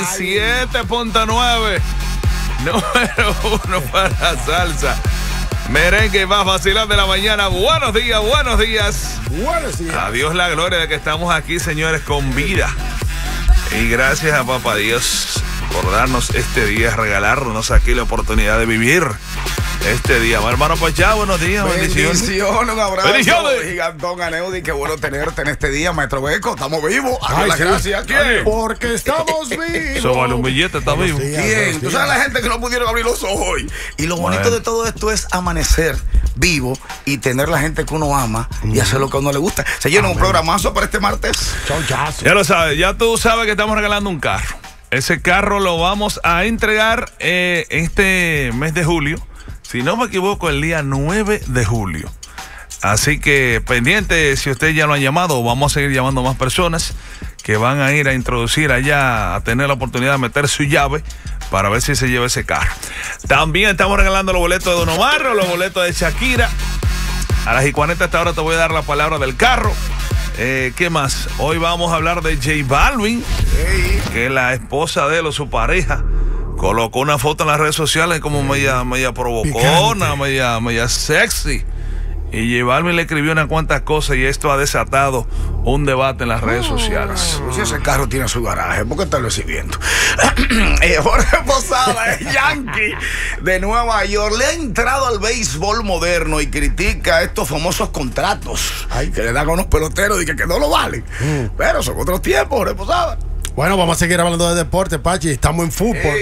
97.9. Número 1 para salsa, merengue más vacilón de la mañana. Buenos días, buenos días. Buenos días. A Dios la gloria de que estamos aquí, señores, con vida. Y gracias a Papá Dios por darnos este día, regalarnos aquí la oportunidad de vivir este día. Hermano Pachá, buenos días. Bendiciones, un abrazo. Bendiciones. Gigantón Aneudi, qué bueno tenerte en este día, maestro Beco. Estamos vivos. Ay, la sí. gracia. ¿Quién? Porque estamos vivos. Eso vale un billete, está vivo. ¿Quién? Tú sabes la gente que no pudieron abrir los ojos hoy. Y lo bonito de todo esto es amanecer vivo y tener la gente que uno ama y hacer lo que a uno le gusta. Se llena un programazo para este martes. Ya lo sabes, ya tú sabes que estamos regalando un carro. Ese carro lo vamos a entregar este mes de julio. Si no me equivoco, el día 9 de julio. Así que pendiente, si usted ya lo han llamado, vamos a seguir llamando más personas que van a ir a introducir allá, a tener la oportunidad de meter su llave para ver si se lleva ese carro. También estamos regalando los boletos de Don Omar, los boletos de Shakira. A las 40 hasta ahora te voy a dar la palabra del carro. ¿Qué más? Hoy vamos a hablar de J Balvin, que la esposa de él o su pareja colocó una foto en las redes sociales como media provocona, media sexy. Y J Balvin le escribió unas cuantas cosas y esto ha desatado un debate en las redes sociales. Si ese carro tiene su garaje, ¿por qué está recibiendo? Jorge Posada, el Yankee de Nueva York, le ha entrado al béisbol moderno y critica estos famosos contratos que le dan a unos peloteros y que no lo valen. Pero son otros tiempos, Jorge Posada. Bueno, vamos a seguir hablando de deporte, Pachi. Estamos en fútbol.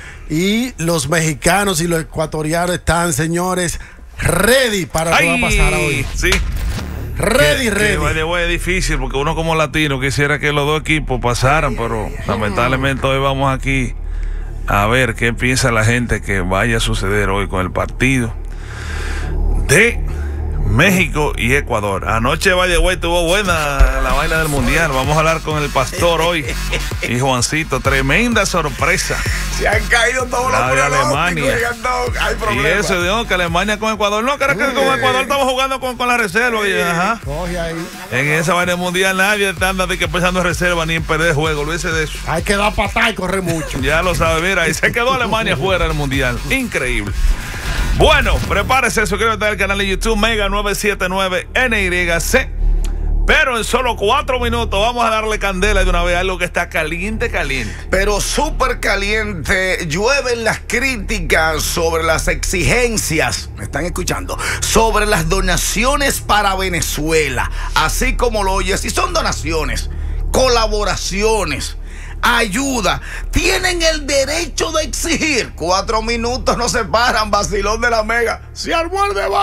Y los mexicanos y los ecuatorianos están, señores, ready para lo que va a pasar hoy. Sí. Ready. Es difícil porque uno como latino quisiera que los dos equipos pasaran, pero lamentablemente hoy vamos aquí a ver qué piensa la gente que vaya a suceder hoy con el partido de México y Ecuador. Anoche, by the way, tuvo buena la vaina del mundial. Vamos a hablar con el pastor hoy y Juancito. Tremenda sorpresa. Se han caído todos los de Alemania. Hay y eso de que Alemania con Ecuador. No, que con Ecuador estamos jugando con la reserva. Ajá. Coge ahí. En esa vaina mundial nadie anda de que pensando en reserva ni en perder juego. Olvídese de eso. Hay que dar patada y correr mucho. Ya lo sabe, mira, y se quedó Alemania fuera del mundial. Increíble. Bueno, prepárese, suscríbete al canal de YouTube Mega 979 NYC. Pero en solo 4 minutos vamos a darle candela de una vez a algo que está caliente. Pero súper caliente. Llueven las críticas sobre las exigencias, ¿me están escuchando? Sobre las donaciones para Venezuela. Así como lo oyes, si son donaciones, colaboraciones, ayuda, tienen el derecho de exigir. 4 minutos no se paran, vacilón de la Mega. Se armó el debate.